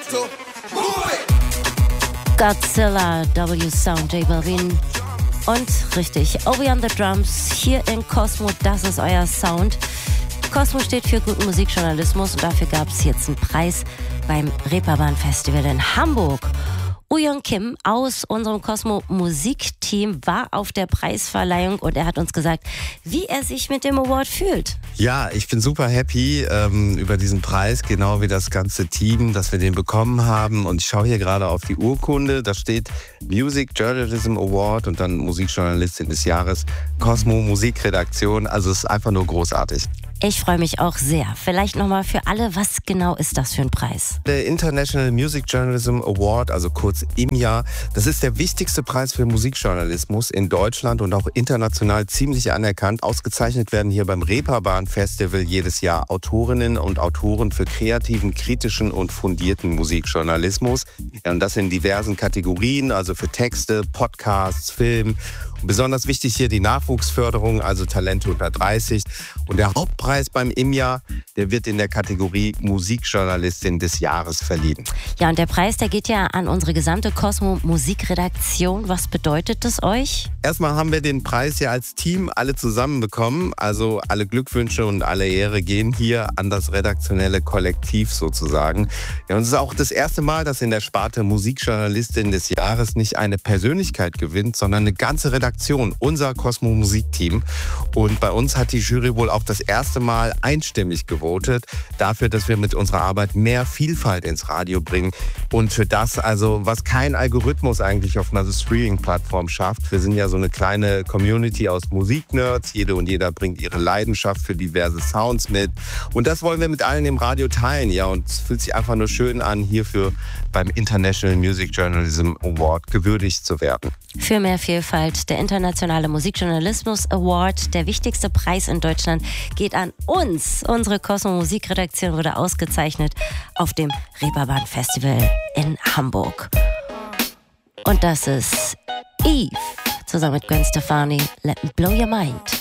Godzilla, W-Sound, J Balvin. Und richtig, Obi on the Drums, hier in Cosmo, das ist euer Sound. Cosmo steht für guten Musikjournalismus und dafür gab es jetzt einen Preis beim Reeperbahn Festival in Hamburg. Woo-Young Kim aus unserem Cosmo Musikteam war auf der Preisverleihung und er hat uns gesagt, wie er sich mit dem Award fühlt. Ja, ich bin super happy über diesen Preis, genau wie das ganze Team, dass wir den bekommen haben. Und ich schaue hier gerade auf die Urkunde, da steht Music Journalism Award und dann Musikjournalistin des Jahres, Cosmo Musikredaktion. Also es ist einfach nur großartig. Ich freue mich auch sehr. Vielleicht nochmal für alle, was genau ist das für ein Preis? Der International Music Journalism Award, also kurz IMJA, das ist der wichtigste Preis für Musikjournalismus in Deutschland und auch international ziemlich anerkannt. Ausgezeichnet werden hier beim Reeperbahn Festival jedes Jahr Autorinnen und Autoren für kreativen, kritischen und fundierten Musikjournalismus. Ja, und das in diversen Kategorien, also für Texte, Podcasts, Film. Und besonders wichtig hier die Nachwuchsförderung, also Talente unter 30. Und der Hauptpreis beim IMJA, der wird in der Kategorie Musikjournalistin des Jahres verliehen. Ja, und der Preis, der geht ja an unsere gesamte Cosmo Musikredaktion. Was bedeutet das euch? Erstmal haben wir den Preis ja als Team alle zusammen bekommen. Also alle Glückwünsche und alle Ehre gehen hier an das redaktionelle Kollektiv sozusagen. Ja, und es ist auch das erste Mal, dass in der Sparte Musikjournalistin des Jahres nicht eine Persönlichkeit gewinnt, sondern eine ganze Redaktion, unser Cosmo Musikteam. Und bei uns hat die Jury wohl auch das erste Mal einstimmig gewotet dafür, dass wir mit unserer Arbeit mehr Vielfalt ins Radio bringen. Und für das, also was kein Algorithmus eigentlich auf einer Streaming-Plattform schafft. Wir sind ja so eine kleine Community aus Musiknerds. Jede und jeder bringt ihre Leidenschaft für diverse Sounds mit. Und das wollen wir mit allen im Radio teilen. Ja, und es fühlt sich einfach nur schön an, hierfür beim International Music Journalism Award gewürdigt zu werden. Für mehr Vielfalt, der Internationale Musikjournalismus Award, der wichtigste Preis in Deutschland, geht an uns. Unsere Cosmo Musikredaktion wurde ausgezeichnet auf dem Reeperbahn Festival in Hamburg. Und das ist Eve zusammen mit Gwen Stefani, Let Me Blow Your Mind.